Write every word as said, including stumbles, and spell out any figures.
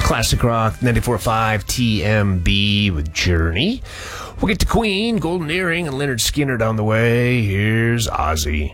Classic Rock ninety-four point five T M B with Journey. We'll get to Queen, Golden Earring, and Leonard Skinner down the way. Here's Ozzy.